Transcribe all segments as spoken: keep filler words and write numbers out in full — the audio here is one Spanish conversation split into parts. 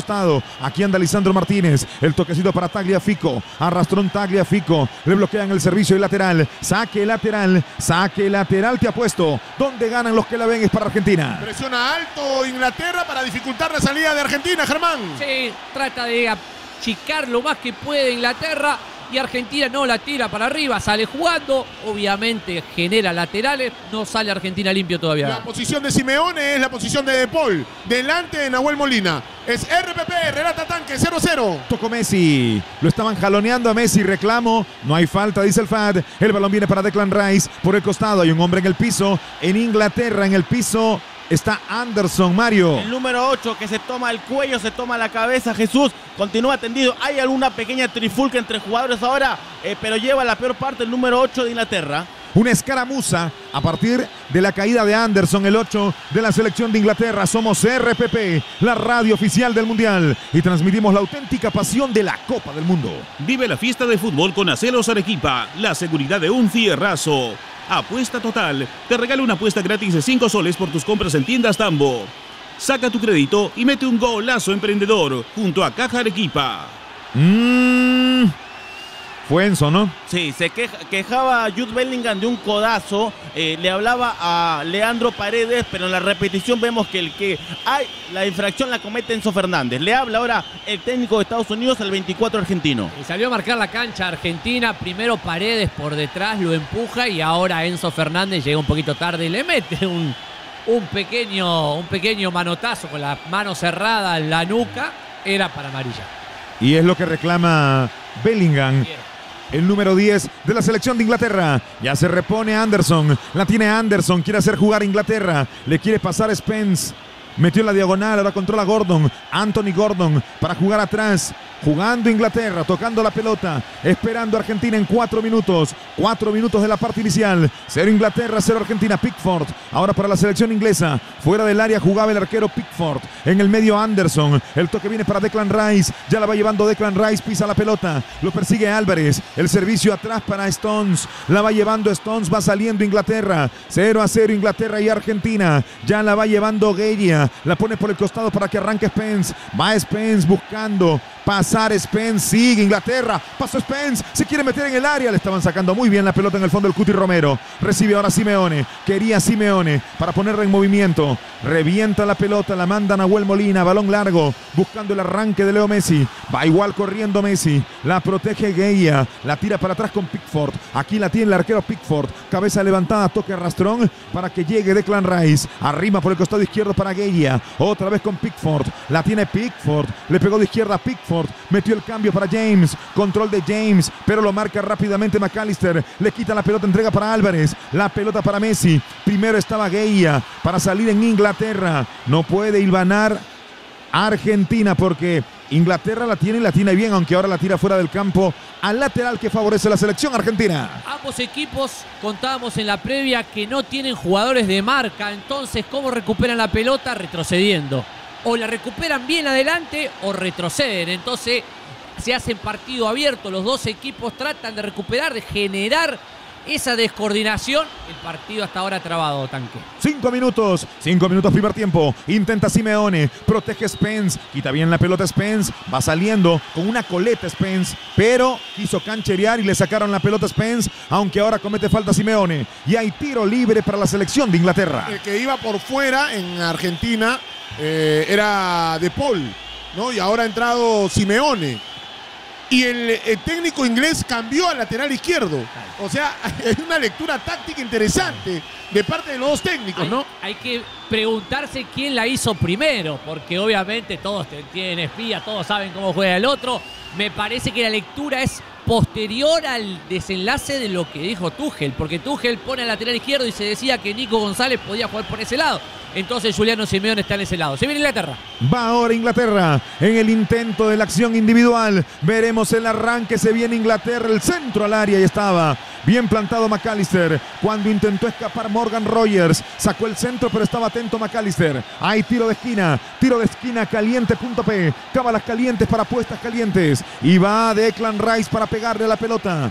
costado. Aquí anda Lisandro Martínez. El toquecito para Tagliafico. Arrastrón Tagliafico. Le bloquean el servicio y lateral. Saque lateral. Saque lateral te apuesto. Donde ganan los que la ven es para Argentina. Presiona alto Inglaterra para dificultar la salida de Argentina, Germán. Sí, trata de achicar lo más que puede Inglaterra. Y Argentina no la tira para arriba, sale jugando, obviamente genera laterales, no sale Argentina limpio todavía. La posición de Simeone es la posición de De Paul, delante de Nahuel Molina. Es R P P, relata Tanque, cero cero. Tocó Messi, lo estaban jaloneando a Messi, reclamo, no hay falta, dice el F A D. El balón viene para Declan Rice, por el costado hay un hombre en el piso, en Inglaterra en el piso. Está Anderson, Mario. El número ocho que se toma el cuello, se toma la cabeza. Jesús continúa tendido. Hay alguna pequeña trifulca entre jugadores ahora, eh, pero lleva la peor parte el número ocho de Inglaterra. Una escaramuza a partir de la caída de Anderson, el ocho de la selección de Inglaterra. Somos R P P, la radio oficial del Mundial, y transmitimos la auténtica pasión de la Copa del Mundo. Vive la fiesta de fútbol con Aceros Arequipa, la seguridad de un fierrazo. Apuesta Total, te regala una apuesta gratis de cinco soles por tus compras en tiendas Tambo. Saca tu crédito y mete un golazo emprendedor junto a Caja Arequipa. Mmm... Fue Enzo, ¿no? Sí, se queja, quejaba Jude Bellingham de un codazo, eh, le hablaba a Leandro Paredes, pero en la repetición vemos que el que hay la infracción la comete Enzo Fernández. Le habla ahora el técnico de Estados Unidos al veinticuatro argentino. Y salió a marcar la cancha Argentina, primero Paredes por detrás, lo empuja y ahora Enzo Fernández llega un poquito tarde y le mete un, un, pequeño, un pequeño manotazo con la mano cerrada en la nuca, era para amarilla. Y es lo que reclama Bellingham. El número diez de la selección de Inglaterra. Ya se repone Anderson. La tiene Anderson. Quiere hacer jugar a Inglaterra. Le quiere pasar Spence. Metió la diagonal. Ahora controla Gordon. Anthony Gordon para jugar atrás. Jugando Inglaterra, tocando la pelota, esperando Argentina en cuatro minutos. Cuatro minutos de la parte inicial. Cero Inglaterra, cero Argentina. Pickford, ahora para la selección inglesa. Fuera del área jugaba el arquero Pickford. En el medio Anderson. El toque viene para Declan Rice. Ya la va llevando Declan Rice, pisa la pelota. Lo persigue Álvarez. El servicio atrás para Stones. La va llevando Stones, va saliendo Inglaterra. cero a cero Inglaterra y Argentina. Ya la va llevando Gueya. La pone por el costado para que arranque Spence. Va Spence buscando pasar Spence, sigue Inglaterra, pasó Spence, se quiere meter en el área, le estaban sacando muy bien la pelota en el fondo el Cuti Romero, recibe ahora Simeone, quería Simeone para ponerla en movimiento, revienta la pelota, la manda Nahuel Molina, balón largo, buscando el arranque de Leo Messi, va igual corriendo Messi, la protege Gueya, la tira para atrás con Pickford, aquí la tiene el arquero Pickford, cabeza levantada, toque arrastrón para que llegue Declan Rice, arriba por el costado izquierdo para Gueya, otra vez con Pickford, la tiene Pickford, le pegó de izquierda a Pickford, metió el cambio para James, control de James, pero lo marca rápidamente McAllister, le quita la pelota, entrega para Álvarez, la pelota para Messi, primero estaba Gueya para salir en Inglaterra, no puede hilvanar Argentina porque Inglaterra la tiene y la tiene bien, aunque ahora la tira fuera del campo al lateral que favorece la selección argentina. Ambos equipos contábamos en la previa que no tienen jugadores de marca, entonces ¿cómo recuperan la pelota? Retrocediendo. O la recuperan bien adelante o retroceden. Entonces se hacen partido abierto. Los dos equipos tratan de recuperar, de generar esa descoordinación. El partido hasta ahora trabado, Tanque. Cinco minutos, cinco minutos primer tiempo. Intenta Simeone, protege Spence, quita bien la pelota Spence, va saliendo con una coleta Spence, pero quiso cancherear y le sacaron la pelota Spence, aunque ahora comete falta Simeone. Y hay tiro libre para la selección de Inglaterra. El que iba por fuera en Argentina eh, era De Paul, ¿no? Y ahora ha entrado Simeone. Y el, el técnico inglés cambió al lateral izquierdo. O sea, hay una lectura táctica interesante de parte de los dos técnicos, ¿no? Hay, hay que preguntarse quién la hizo primero, porque obviamente todos tienen espía, todos saben cómo juega el otro. Me parece que la lectura es posterior al desenlace de lo que dijo Tuchel, porque Tuchel pone al lateral izquierdo y se decía que Nico González podía jugar por ese lado. Entonces Juliano Simeone está en ese lado. Se viene Inglaterra. Va ahora Inglaterra en el intento de la acción individual. Veremos el arranque. Se viene Inglaterra. El centro al área y estaba bien plantado McAllister. Cuando intentó escapar Morgan Rogers. Sacó el centro pero estaba atento McAllister. Hay tiro de esquina. Tiro de esquina caliente punto pe. Cábalas calientes para apuestas calientes. Y va Declan Rice para pegarle a la pelota.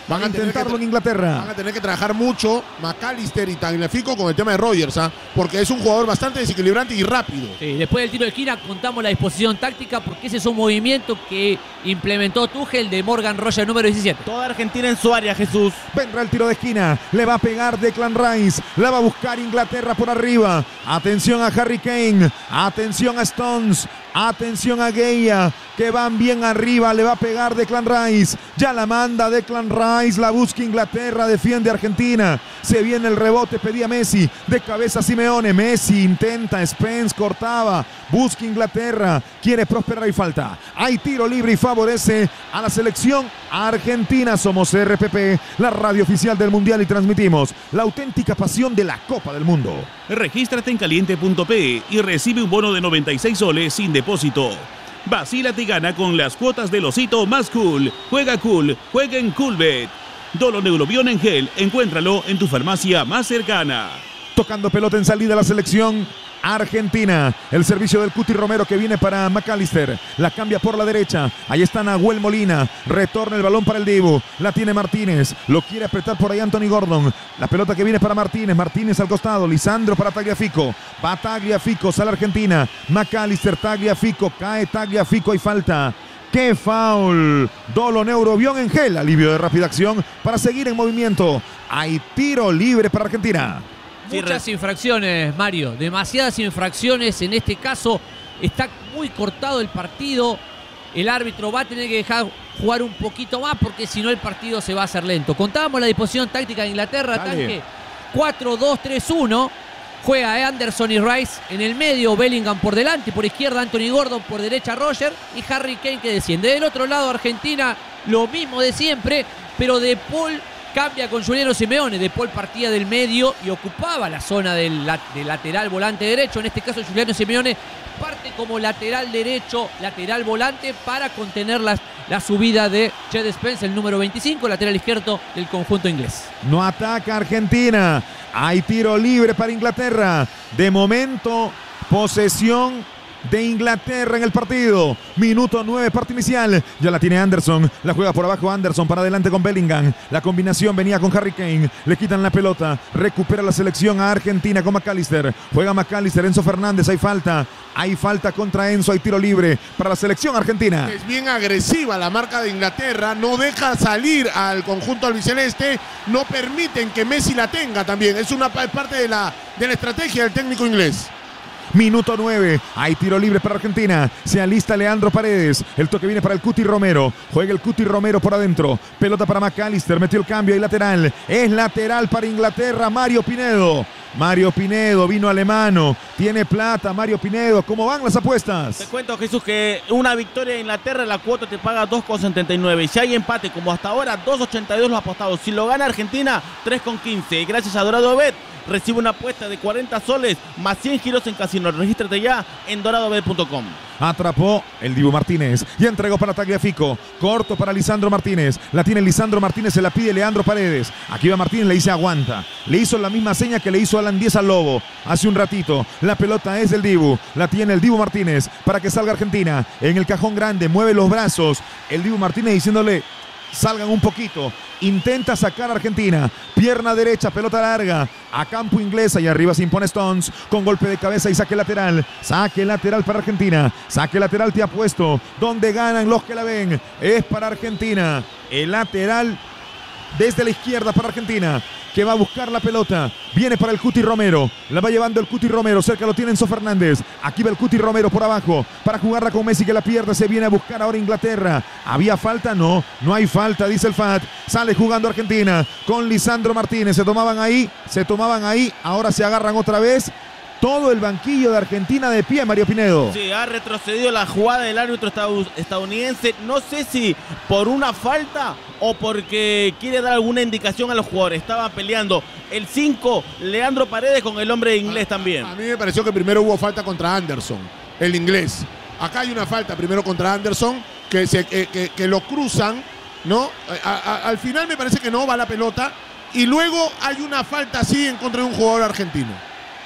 Van a tener intentarlo que en Inglaterra. Van a tener que trabajar mucho McAllister y Tagliafico con el tema de Rodgers, ¿ah? Porque es un jugador bastante desequilibrante y rápido. Sí, después del tiro de esquina contamos la disposición táctica porque ese es un movimiento que implementó Tuchel de Morgan Roger número diecisiete. Toda Argentina en su área, Jesús. Vendrá el tiro de esquina, le va a pegar Declan Rice, la va a buscar Inglaterra por arriba. Atención a Harry Kane, atención a Stones, atención a Gueye, que van bien arriba, le va a pegar Declan Rice. Ya la manda Declan Rice, la busca Inglaterra, defiende Argentina. Se viene el rebote, pedía Messi, de cabeza Simeone. Messi intenta, Spence cortaba, busca Inglaterra, quiere prosperar y falta. Hay tiro libre y favorece a la selección argentina. Somos R P P, la radio oficial del Mundial, y transmitimos la auténtica pasión de la Copa del Mundo. Regístrate en caliente punto pe y recibe un bono de noventa y seis soles sin depósito. Vacílate y gana con las cuotas del osito más cool. Juega cool, juega en Coolbet. Doloneurobion en gel, encuéntralo en tu farmacia más cercana. Tocando pelota en salida la selección argentina. El servicio del Cuti Romero que viene para McAllister. La cambia por la derecha. Ahí está Nahuel Molina. Retorna el balón para el Dibu. La tiene Martínez. Lo quiere apretar por ahí Anthony Gordon. La pelota que viene para Martínez. Martínez al costado. Lisandro para Tagliafico. Va Tagliafico. Sale Argentina. McAllister, Tagliafico. Cae Tagliafico. Hay falta. ¡Qué foul! Doloneurobion en gel. Alivio de rápida acción para seguir en movimiento. Hay tiro libre para Argentina. Muchas infracciones, Mario. Demasiadas infracciones. En este caso está muy cortado el partido. El árbitro va a tener que dejar jugar un poquito más porque si no el partido se va a hacer lento. Contábamos la disposición táctica de Inglaterra. Dale. Tanque cuatro dos tres uno. Juega Anderson y Rice en el medio. Bellingham por delante. Por izquierda Anthony Gordon. Por derecha Roger. Y Harry Kane que desciende. Del otro lado Argentina lo mismo de siempre. Pero De Paul cambia con Juliano Simeone. De Paul partía del medio y ocupaba la zona del, del lateral volante derecho. En este caso Juliano Simeone parte como lateral derecho, lateral volante para contener la, la subida de Ched Spence, el número veinticinco, lateral izquierdo del conjunto inglés. No ataca Argentina. Hay tiro libre para Inglaterra. De momento, posesión de Inglaterra en el partido. Minuto nueve, parte inicial. Ya la tiene Anderson. La juega por abajo Anderson. Para adelante con Bellingham. La combinación venía con Harry Kane. Le quitan la pelota. Recupera la selección a Argentina con McAllister. Juega McAllister. Enzo Fernández. Hay falta. Hay falta contra Enzo. Hay tiro libre para la selección argentina. Es bien agresiva la marca de Inglaterra. No deja salir al conjunto albiceleste. No permiten que Messi la tenga también. Es una parte de la, de la estrategia del técnico inglés. Minuto nueve, hay tiro libre para Argentina. Se alista Leandro Paredes. El toque viene para el Cuti Romero. Juega el Cuti Romero por adentro. Pelota para McAllister. Metió el cambio y lateral. Es lateral para Inglaterra. Mario Pinedo. Mario Pinedo vino alemano. Tiene plata. Mario Pinedo. ¿Cómo van las apuestas? Te cuento, Jesús, que una victoria de Inglaterra, la cuota te paga dos con setenta y nueve. Si hay empate, como hasta ahora, dos con ochenta y dos los apostados. Si lo gana Argentina, tres con quince. Y gracias a Dorado Bet, recibe una apuesta de cuarenta soles más cien giros en casino. Regístrate ya en dorado bet punto com. Atrapó el Dibu Martínez y entregó para Tagliafico. Corto para Lisandro Martínez. La tiene Lisandro Martínez, se la pide Leandro Paredes. Aquí va Martínez, le dice aguanta. Le hizo la misma seña que le hizo Alan Díez al Lobo hace un ratito. La pelota es del Dibu. La tiene el Dibu Martínez para que salga Argentina. En el cajón grande, mueve los brazos. El Dibu Martínez diciéndole: salgan un poquito. Intenta sacar a Argentina. Pierna derecha, pelota larga. A campo inglesa y arriba se impone Stones. Con golpe de cabeza y saque lateral. Saque lateral para Argentina. Saque lateral te ha puesto. Donde ganan los que la ven. Es para Argentina. El lateral desde la izquierda para Argentina, que va a buscar la pelota. Viene para el Cuti Romero. La va llevando el Cuti Romero. Cerca lo tiene Enzo Fernández. Aquí va el Cuti Romero por abajo para jugarla con Messi, que la pierde. Se viene a buscar ahora Inglaterra. ¿Había falta? No, no hay falta, dice el F A T. Sale jugando Argentina con Lisandro Martínez. Se tomaban ahí, se tomaban ahí. Ahora se agarran otra vez. Todo el banquillo de Argentina de pie, Mario Pinedo. Sí, ha retrocedido la jugada del árbitro estadounidense. No sé si por una falta o porque quiere dar alguna indicación a los jugadores. Estaba peleando el cinco, Leandro Paredes, con el hombre inglés también. A mí me pareció que primero hubo falta contra Anderson, el inglés. Acá hay una falta primero contra Anderson, que, se, que, que, que lo cruzan, ¿no? A, a, al final me parece que no va la pelota. Y luego hay una falta así en contra de un jugador argentino.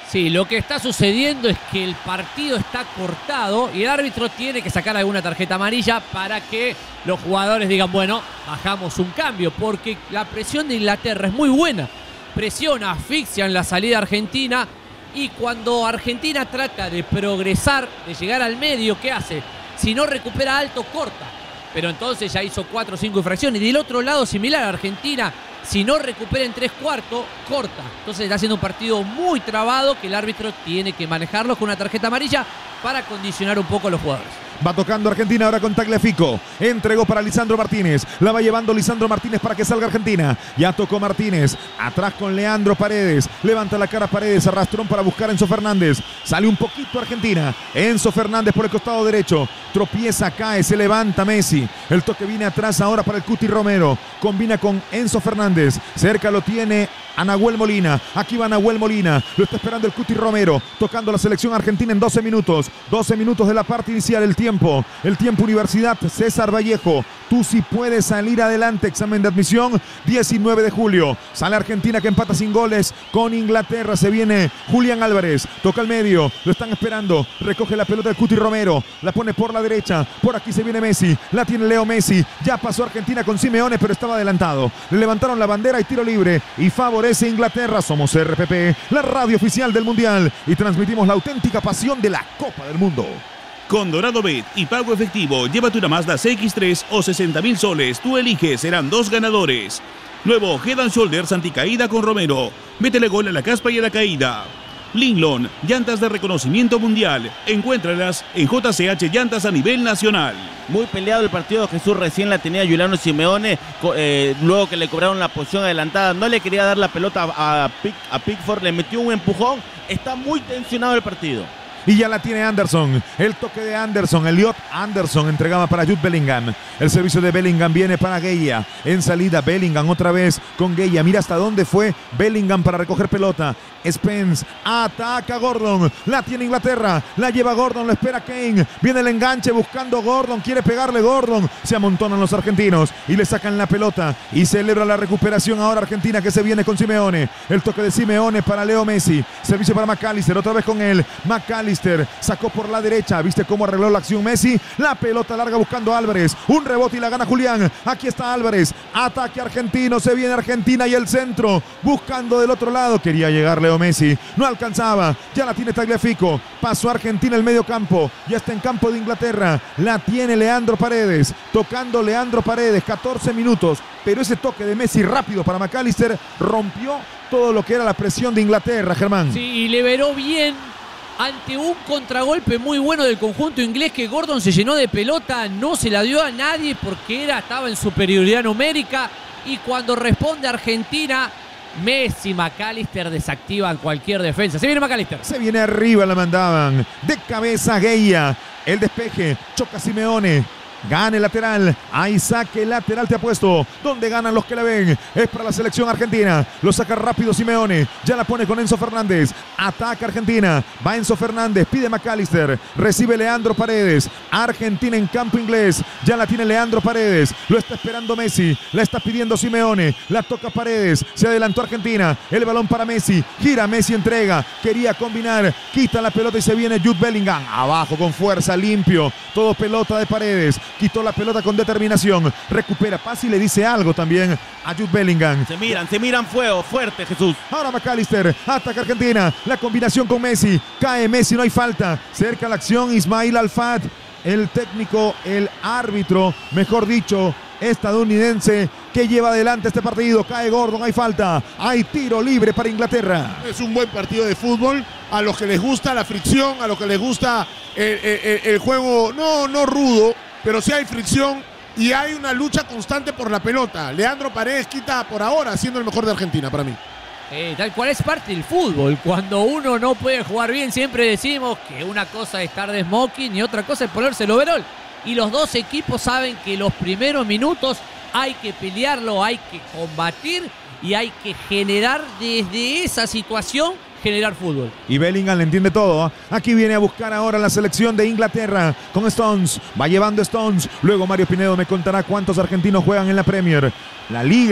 Sí, lo que está sucediendo es que el partido está cortado y el árbitro tiene que sacar alguna tarjeta amarilla para que los jugadores digan, bueno, bajamos un cambio, porque la presión de Inglaterra es muy buena. Presiona, asfixia en la salida argentina y cuando Argentina trata de progresar, de llegar al medio, ¿qué hace? Si no recupera alto, corta. Pero entonces ya hizo cuatro o cinco infracciones. Y del otro lado, similar a Argentina, si no recupera en tres cuartos, corta. Entonces está haciendo un partido muy trabado que el árbitro tiene que manejarlo con una tarjeta amarilla para condicionar un poco a los jugadores. Va tocando Argentina ahora con Tagliafico. Entregó para Lisandro Martínez. La va llevando Lisandro Martínez para que salga Argentina. Ya tocó Martínez. Atrás con Leandro Paredes. Levanta la cara Paredes. Arrastrón para buscar a Enzo Fernández. Sale un poquito Argentina. Enzo Fernández por el costado derecho. Tropieza, cae, se levanta Messi. El toque viene atrás ahora para el Cuti Romero. Combina con Enzo Fernández. Cerca lo tiene a Nahuel Molina. Aquí va Nahuel Molina. Lo está esperando el Cuti Romero. Tocando la selección argentina en doce minutos. doce minutos de la parte inicial. El tiempo. El tiempo Universidad César Vallejo. Tú sí puedes salir adelante. Examen de admisión. diecinueve de julio. Sale Argentina que empata sin goles con Inglaterra. Se viene Julián Álvarez. Toca al medio. Lo están esperando. Recoge la pelota el Cuti Romero. La pone por la derecha. Por aquí se viene Messi. La tiene Leo Messi. Ya pasó Argentina con Simeone, pero estaba adelantado. Le levantaron la bandera y tiro libre. Y favorece Inglaterra. Somos R P P, la radio oficial del Mundial. Y transmitimos la auténtica pasión de la Copa del Mundo. Con Dorado Bet y pago efectivo, llévate una Mazda C X tres o sesenta mil soles. Tú eliges, serán dos ganadores. Nuevo Head and Shoulders anticaída con Romero. Métele gol a la caspa y a la caída. Linglon, llantas de reconocimiento mundial. Encuéntralas en J C H Llantas a nivel nacional. Muy peleado el partido, Jesús. Recién la tenía Giuliano Simeone, eh, luego que le cobraron la posición adelantada. No le quería dar la pelota a, Pick, a Pickford, le metió un empujón. Está muy tensionado el partido. Y ya la tiene Anderson. El toque de Anderson. Elliot Anderson entregaba para Jude Bellingham. El servicio de Bellingham viene para Gueya. En salida Bellingham otra vez con Gueya. Mira hasta dónde fue Bellingham para recoger pelota. Spence ataca a Gordon. La tiene Inglaterra. La lleva Gordon. Lo espera Kane. Viene el enganche buscando Gordon. Quiere pegarle Gordon. Se amontonan los argentinos y le sacan la pelota. Y celebra la recuperación ahora Argentina que se viene con Simeone. El toque de Simeone para Leo Messi. Servicio para McAllister. Otra vez con él. McAllister sacó por la derecha. ¿Viste cómo arregló la acción Messi? La pelota larga buscando a Álvarez. Un rebote y la gana Julián. Aquí está Álvarez. Ataque argentino. Se viene Argentina y el centro. Buscando del otro lado. Quería llegar Leo Messi. No alcanzaba. Ya la tiene Tagliafico. Pasó Argentina el medio campo. Ya está en campo de Inglaterra. La tiene Leandro Paredes. Tocando Leandro Paredes. catorce minutos. Pero ese toque de Messi rápido para McAllister rompió todo lo que era la presión de Inglaterra, Germán. Sí, y liberó bien ante un contragolpe muy bueno del conjunto inglés que Gordon se llenó de pelota, no se la dio a nadie porque era, estaba en superioridad numérica y cuando responde Argentina, Messi y McAllister desactivan cualquier defensa. Se viene McAllister. Se viene arriba, la mandaban. De cabeza Gueya. El despeje, choca Simeone. Gana el lateral. Ahí saque lateral te ha puesto. Donde ganan los que la ven. Es para la selección argentina. Lo saca rápido Simeone. Ya la pone con Enzo Fernández. Ataca Argentina. Va Enzo Fernández. Pide McAllister. Recibe Leandro Paredes. Argentina en campo inglés. Ya la tiene Leandro Paredes. Lo está esperando Messi. La está pidiendo Simeone. La toca Paredes. Se adelantó Argentina. El balón para Messi. Gira Messi, entrega. Quería combinar. Quita la pelota y se viene Jude Bellingham. Abajo con fuerza, limpio. Todo pelota de Paredes. Quitó la pelota con determinación. Recupera paz y le dice algo también a Jude Bellingham. Se miran, se miran fuego, fuerte Jesús. Ahora McAllister. Ataca Argentina. La combinación con Messi. Cae Messi, no hay falta. Cerca la acción Ismail Alfat. El técnico, el árbitro, mejor dicho, estadounidense que lleva adelante este partido. Cae Gordon, hay falta. Hay tiro libre para Inglaterra. Es un buen partido de fútbol. A los que les gusta la fricción, a los que les gusta el, el, el juego, no, no rudo, pero sí hay fricción y hay una lucha constante por la pelota. Leandro Paredes quita por ahora siendo el mejor de Argentina para mí. Eh, tal cual es parte del fútbol. Cuando uno no puede jugar bien, siempre decimos que una cosa es estar de smoking y otra cosa es ponerse el overall. Y los dos equipos saben que los primeros minutos hay que pelearlo, hay que combatir y hay que generar desde esa situación generar fútbol. Y Bellingham le entiende todo. Aquí viene a buscar ahora la selección de Inglaterra con Stones. Va llevando Stones. Luego Mario Pinedo me contará cuántos argentinos juegan en la Premier. La Liga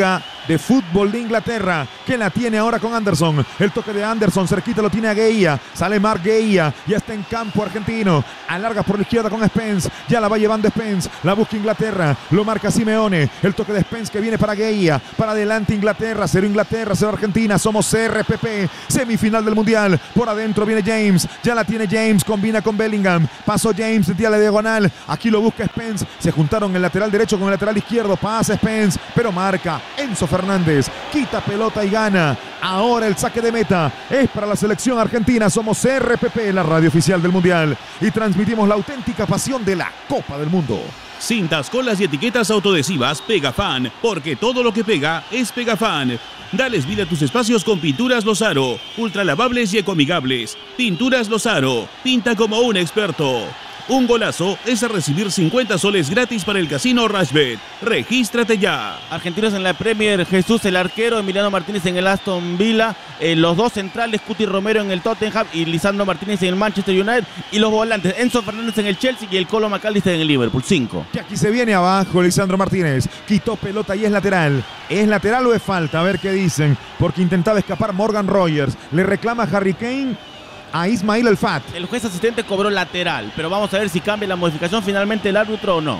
de fútbol de Inglaterra, que la tiene ahora con Anderson. El toque de Anderson, cerquita lo tiene a Gueia. Sale Marc Gueia, ya está en campo argentino. Alarga por la izquierda con Spence. Ya la va llevando Spence. La busca Inglaterra. Lo marca Simeone. El toque de Spence que viene para Gueia. Para adelante Inglaterra. Cero Inglaterra, cero Argentina. Somos C R P P. Semifinal del Mundial. Por adentro viene James. Ya la tiene James. Combina con Bellingham. Pasó James. Tira la diagonal. Aquí lo busca Spence. Se juntaron el lateral derecho con el lateral izquierdo. Pasa Spence. Pero marca Enzo Fernández. Quita pelota y gana. Ahora el saque de meta es para la selección argentina. Somos C R P P, la radio oficial del Mundial. Y transmitimos la auténtica pasión de la Copa del Mundo. Cintas, colas y etiquetas autoadhesivas Pegafan, porque todo lo que pega es Pegafan. Dales vida a tus espacios con Pinturas Lozaro, ultra lavables y ecoamigables. Pinturas Lozaro, pinta como un experto. Un golazo es a recibir cincuenta soles gratis para el casino Rashbet. Regístrate ya. Argentinos en la Premier, Jesús el arquero, Emiliano Martínez en el Aston Villa, eh, los dos centrales, Cuti Romero en el Tottenham y Lisandro Martínez en el Manchester United, y los volantes, Enzo Fernández en el Chelsea y el Colo McAllister en el Liverpool. Cinco. Que aquí se viene abajo Lisandro Martínez. Quitó pelota y es lateral. ¿Es lateral o es falta? A ver qué dicen. Porque intentaba escapar Morgan Rogers. Le reclama Harry Kane a Ismail El Fat. El juez asistente cobró lateral, pero vamos a ver si cambia la modificación finalmente el árbitro o no.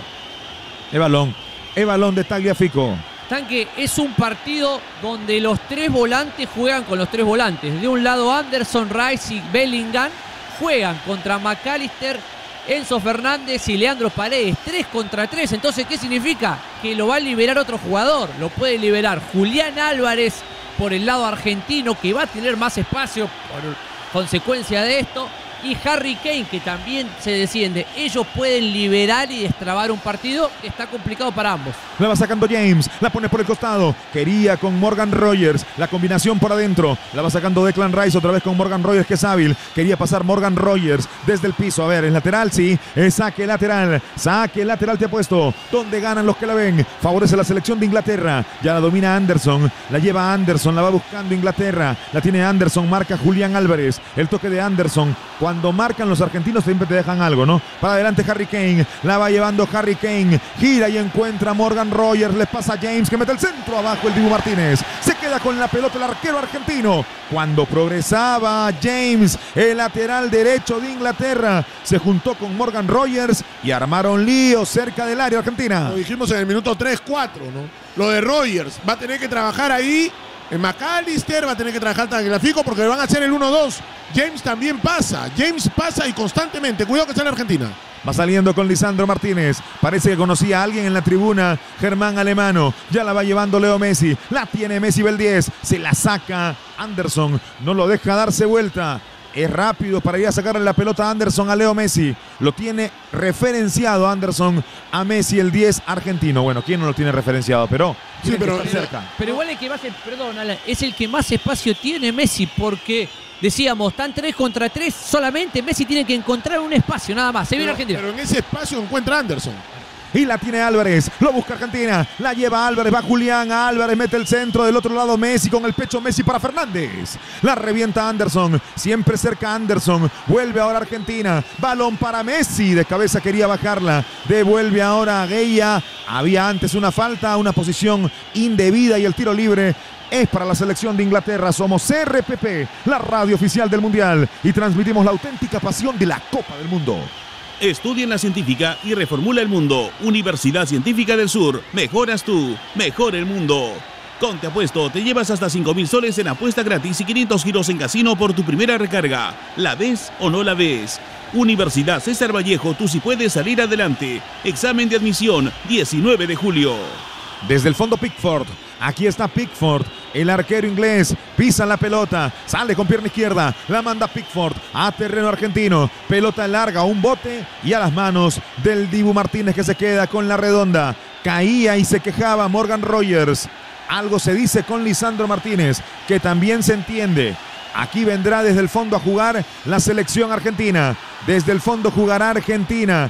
El balón, el balón de Tagliafico. Tanque, es un partido donde los tres volantes juegan con los tres volantes. De un lado Anderson, Rice y Bellingham juegan contra McAllister, Enzo Fernández y Leandro Paredes. Tres contra tres. Entonces, ¿qué significa? Que lo va a liberar otro jugador. Lo puede liberar Julián Álvarez por el lado argentino, que va a tener más espacio por consecuencia de esto, y Harry Kane, que también se desciende. Ellos pueden liberar y destrabar un partido que está complicado para ambos. La va sacando James, la pone por el costado. Quería con Morgan Rogers, la combinación por adentro. La va sacando Declan Rice otra vez con Morgan Rogers, que es hábil. Quería pasar Morgan Rogers desde el piso. A ver, es lateral, sí. Es saque lateral. Saque lateral te ha puesto. Donde ganan los que la ven. Favorece la selección de Inglaterra. Ya la domina Anderson. La lleva Anderson, la va buscando Inglaterra. La tiene Anderson, marca Julián Álvarez. El toque de Anderson. Cuando marcan los argentinos siempre te dejan algo, ¿no? Para adelante Harry Kane, la va llevando Harry Kane, gira y encuentra a Morgan Rogers, le pasa a James que mete el centro abajo el Dibu Martínez, se queda con la pelota el arquero argentino. Cuando progresaba James, el lateral derecho de Inglaterra, se juntó con Morgan Rogers y armaron lío cerca del área argentina. Lo dijimos en el minuto tres cuatro, ¿no? Lo de Rogers, va a tener que trabajar ahí. En McAllister va a tener que trabajar Tagliafico porque van a hacer el uno dos. James también pasa. James pasa y constantemente. Cuidado que sale Argentina. Va saliendo con Lisandro Martínez. Parece que conocía a alguien en la tribuna. Germán Alemano. Ya la va llevando Leo Messi. La tiene Messi el diez. Se la saca Anderson. No lo deja darse vuelta. Es rápido para ir a sacarle la pelota a Anderson a Leo Messi. Lo tiene referenciado Anderson a Messi, el diez argentino. Bueno, ¿quién no lo tiene referenciado? Pero, sí, pero, pero cerca. Pero igual el que más, perdón, Alan, es el que más espacio tiene Messi, porque decíamos, están tres contra tres, solamente Messi tiene que encontrar un espacio, nada más. Se viene Argentina. Pero en ese espacio encuentra Anderson. Y la tiene Álvarez, lo busca Argentina, la lleva Álvarez, va Julián, Álvarez mete el centro, del otro lado Messi con el pecho, Messi para Fernández, la revienta Anderson, siempre cerca Anderson, vuelve ahora Argentina, balón para Messi, de cabeza quería bajarla, devuelve ahora a Gueia, había antes una falta, una posición indebida y el tiro libre es para la selección de Inglaterra. Somos C R P P, la radio oficial del Mundial, y transmitimos la auténtica pasión de la Copa del Mundo. Estudia en la científica y reformula el mundo. Universidad Científica del Sur. Mejoras tú, mejor el mundo. Con Te Apuesto te llevas hasta cinco mil soles en apuesta gratis y quinientos giros en casino por tu primera recarga. ¿La ves o no la ves? Universidad César Vallejo, tú sí puedes salir adelante. Examen de admisión, diecinueve de julio. Desde el fondo Pickford, aquí está Pickford, el arquero inglés, pisa la pelota, sale con pierna izquierda, la manda Pickford a terreno argentino, pelota larga, un bote y a las manos del Dibu Martínez que se queda con la redonda. Caía y se quejaba Morgan Rogers. Algo se dice con Lisandro Martínez, que también se entiende. Aquí vendrá desde el fondo a jugar la selección argentina, desde el fondo jugará Argentina.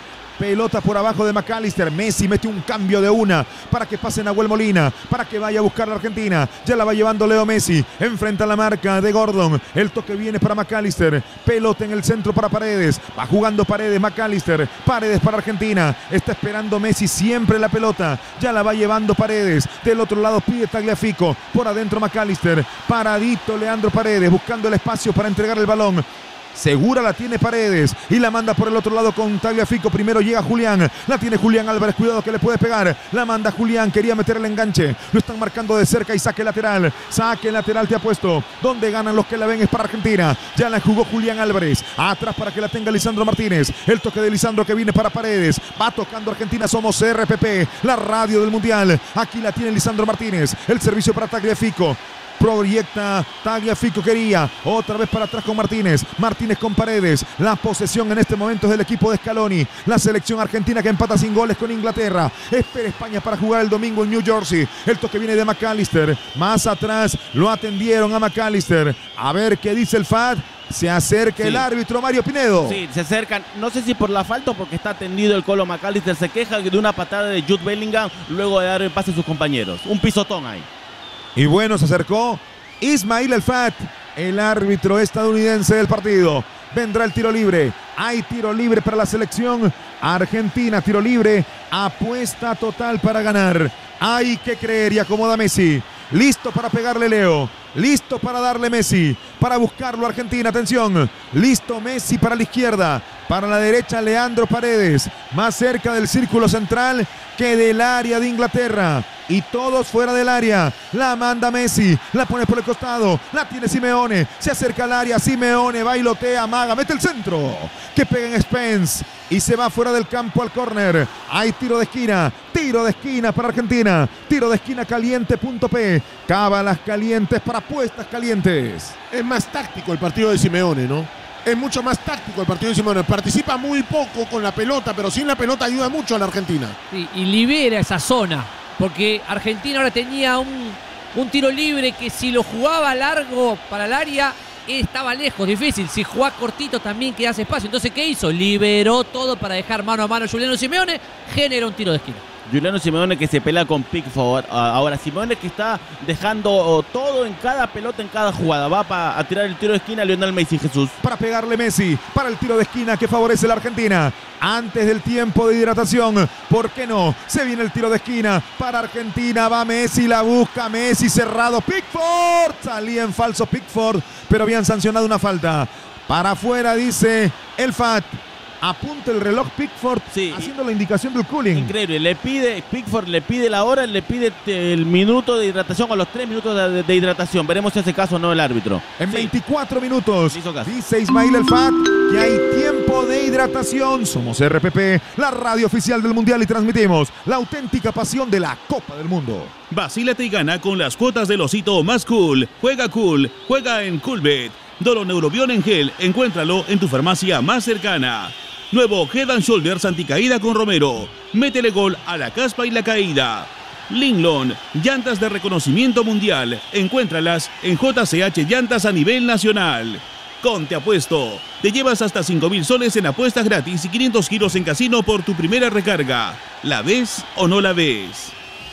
Pelota por abajo de McAllister. Messi mete un cambio de una para que pase Nahuel Molina, para que vaya a buscar la Argentina. Ya la va llevando Leo Messi. Enfrenta la marca de Gordon. El toque viene para McAllister. Pelota en el centro para Paredes. Va jugando Paredes, McAllister. Paredes para Argentina. Está esperando Messi siempre la pelota. Ya la va llevando Paredes. Del otro lado pide Tagliafico. Por adentro McAllister. Paradito Leandro Paredes buscando el espacio para entregar el balón. Segura la tiene Paredes y la manda por el otro lado con Tagliafico. Primero llega Julián, la tiene Julián Álvarez, cuidado que le puede pegar. La manda Julián, quería meter el enganche. Lo están marcando de cerca y saque lateral. Saque lateral te ha puesto. Donde ganan los que la ven es para Argentina. Ya la jugó Julián Álvarez. Atrás para que la tenga Lisandro Martínez. El toque de Lisandro que viene para Paredes. Va tocando Argentina, somos R P P, la radio del Mundial. Aquí la tiene Lisandro Martínez. El servicio para Tagliafico. Proyecta Tagliafico, quería otra vez para atrás con Martínez. Martínez con Paredes. La posesión en este momento es del equipo de Scaloni. La selección argentina que empata sin goles con Inglaterra. Espera España para jugar el domingo en New Jersey. El toque viene de McAllister. Más atrás lo atendieron a McAllister. A ver qué dice el F A D. Se acerca sí. el árbitro Mario Pinedo. Sí, se acercan. No sé si por la falta o porque está tendido el Colo McAllister. Se queja de una patada de Jude Bellingham luego de dar el pase a sus compañeros. Un pisotón ahí. Y bueno, se acercó Ismail El Fat, el árbitro estadounidense del partido. Vendrá el tiro libre. Hay tiro libre para la selección argentina. Tiro libre. Apuesta total para ganar. Hay que creer y acomoda Messi. Listo para pegarle Leo. Listo para darle Messi. Para buscarlo Argentina. Atención. Listo Messi para la izquierda. Para la derecha Leandro Paredes. Más cerca del círculo central que del área de Inglaterra. Y todos fuera del área. La manda Messi. La pone por el costado. La tiene Simeone. Se acerca al área. Simeone bailotea, amaga. Mete el centro. Que pega en Spence. Y se va fuera del campo al córner. Hay tiro de esquina. Tiro de esquina para Argentina. Tiro de esquina caliente punto P. Cábalas calientes para apuestas calientes. Es más táctico el partido de Simeone, ¿no? Es mucho más táctico el partido de Simeone. Participa muy poco con la pelota, pero sin la pelota ayuda mucho a la Argentina. Sí, y libera esa zona. Porque Argentina ahora tenía un, un tiro libre que si lo jugaba largo para el área estaba lejos, difícil. Si jugaba cortito también quedaba espacio. Entonces, ¿qué hizo? Liberó todo para dejar mano a mano a Juliano Simeone. Genera un tiro de esquina. Juliano Simeone que se pelea con Pickford. Ahora Simeone que está dejando todo en cada pelota, en cada jugada. Va para a tirar el tiro de esquina a Lionel Messi, Jesús. Para pegarle Messi, para el tiro de esquina que favorece a la Argentina. Antes del tiempo de hidratación, ¿por qué no? Se viene el tiro de esquina para Argentina. Va Messi, la busca Messi, cerrado. Pickford, salía en falso Pickford, pero habían sancionado una falta. Para afuera dice el F A D. Apunta el reloj Pickford, sí, haciendo la indicación del cooling. Increíble, le pide, Pickford le pide la hora, le pide el minuto de hidratación o los tres minutos de, de, de hidratación. Veremos si hace caso o no el árbitro. En sí. veinticuatro minutos, dice Ismail El Fat que hay tiempo de hidratación. Somos R P P, la radio oficial del Mundial y transmitimos la auténtica pasión de la Copa del Mundo. Vacílate y gana con las cuotas del osito más cool. Juega cool, juega en Coolbet. Doloneurobion en gel, encuéntralo en tu farmacia más cercana. Nuevo Head and Shoulders anticaída con Romero. Métele gol a la caspa y la caída. Linglon, llantas de reconocimiento mundial. Encuéntralas en J C H Llantas a nivel nacional. Con Te Apuesto, te llevas hasta cinco mil soles en apuestas gratis y quinientos giros en casino por tu primera recarga. ¿La ves o no la ves?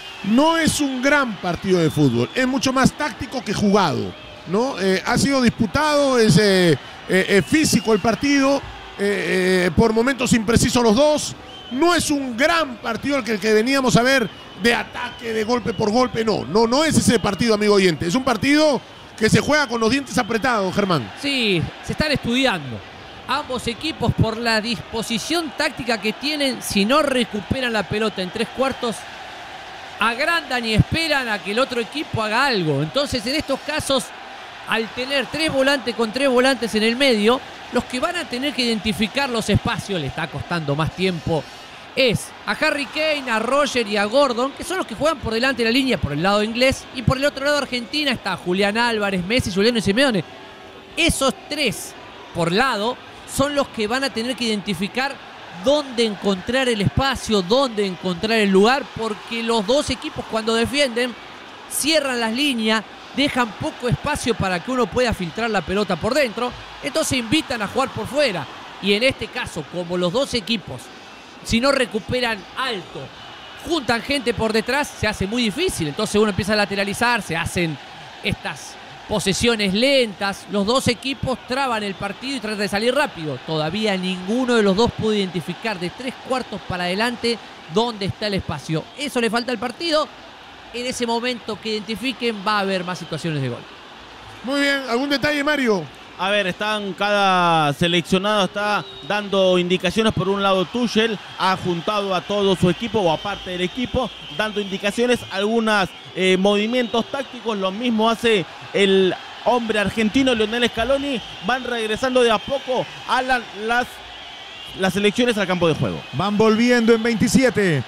No es un gran partido de fútbol. Es mucho más táctico que jugado, ¿no? Eh, ha sido disputado, es eh, eh, físico el partido. Eh, eh, por momentos imprecisos los dos. No es un gran partido el que, el que veníamos a ver de ataque, de golpe por golpe. No, no, no es ese partido, amigo oyente. Es un partido que se juega con los dientes apretados, Germán. Sí, se están estudiando. Ambos equipos por la disposición táctica que tienen, si no recuperan la pelota en tres cuartos, agrandan y esperan a que el otro equipo haga algo. Entonces, en estos casos, al tener tres volantes con tres volantes en el medio, los que van a tener que identificar los espacios, le está costando más tiempo, es a Harry Kane, a Roger y a Gordon, que son los que juegan por delante de la línea por el lado inglés, y por el otro lado Argentina está Julián Álvarez, Messi, Juliano y Simeone. Esos tres por lado son los que van a tener que identificar dónde encontrar el espacio, dónde encontrar el lugar, porque los dos equipos cuando defienden cierran las líneas, dejan poco espacio para que uno pueda filtrar la pelota por dentro, entonces invitan a jugar por fuera. Y en este caso, como los dos equipos si no recuperan alto, juntan gente por detrás, se hace muy difícil. Entonces uno empieza a lateralizar, se hacen estas posesiones lentas. Los dos equipos traban el partido y tratan de salir rápido. Todavía ninguno de los dos pudo identificar de tres cuartos para adelante dónde está el espacio. Eso le falta al partido. En ese momento que identifiquen va a haber más situaciones de gol. Muy bien, ¿algún detalle, Mario? A ver, están cada seleccionado está dando indicaciones. Por un lado, Tuchel ha juntado a todo su equipo o a parte del equipo, dando indicaciones, algunos eh, movimientos tácticos. Lo mismo hace el hombre argentino Lionel Scaloni. Van regresando de a poco a la, las, las selecciones al campo de juego. Van volviendo en veintisiete.